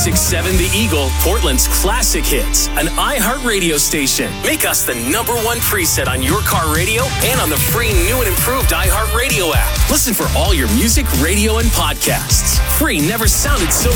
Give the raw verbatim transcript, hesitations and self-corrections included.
sixty-seven The Eagle, Portland's classic hits, an iHeart radio station. Make us the number one preset on your car radio and on the free new and improved iHeart Radio app. Listen for all your music, radio, and podcasts. Free never sounded so